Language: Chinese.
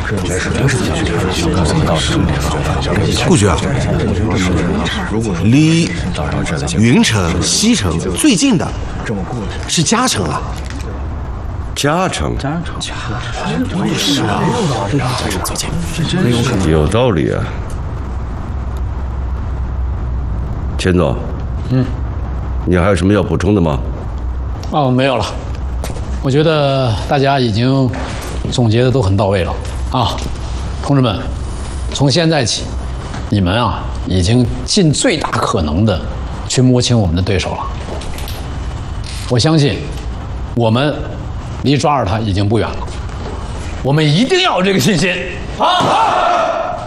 顾局啊，离云城、西城最近的是嘉城啊。 嘉诚， 是啊， 有道理啊。钱总，你还有什么要补充的吗？ 哦，没有了。我觉得大家已经总结的都很到位了啊，同志们，从现在起，你们啊已经尽最大可能的去摸清我们的对手了。我相信，我们离抓着他已经不远了。我们一定要有这个信心啊！